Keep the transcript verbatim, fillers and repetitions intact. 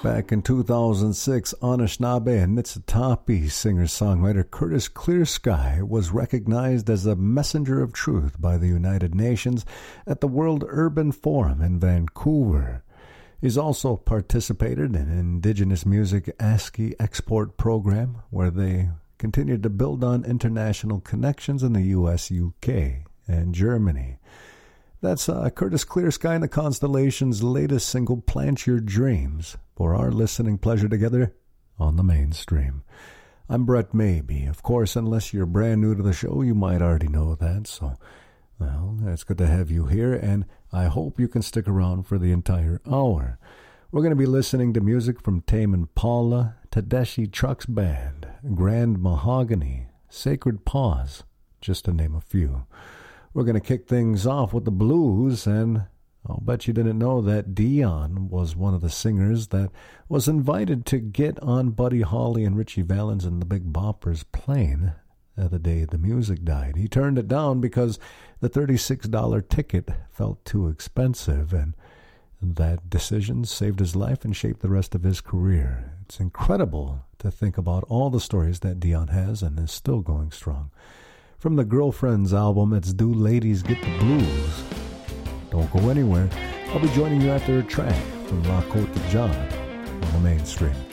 Back in two thousand six, Anishinaabe and Niitsitapi singer-songwriter Curtis Clearsky was recognized as a messenger of truth by the United Nations at the World Urban Forum in Vancouver. He's also participated in Indigenous Music ASCII export program, where they continued to build on international connections in the U S, U K, and Germany. That's uh, Curtis Clearsky and the Constellations' latest single, Plant Your Dreams, for our listening pleasure together on the Mainstream. I'm Brett Maybe. Of course, unless you're brand new to the show, you might already know that. So, well, it's good to have you here, and I hope you can stick around for the entire hour. We're going to be listening to music from Tame Impala, Tedeschi Trucks Band, Grand Mahogany, Sacred Paws, just to name a few. We're going to kick things off with the blues, and I'll bet you didn't know that Dion was one of the singers that was invited to get on Buddy Holly and Richie Valens and the Big Boppers' plane the day the music died. He turned it down because the thirty-six dollars ticket felt too expensive, and that decision saved his life and shaped the rest of his career. It's incredible to think about all the stories that Dion has and is still going strong. From the Girlfriends album, it's Do Ladies Get the Blues. Don't go anywhere. I'll be joining you after a track from La Côte de John on the Mainstream.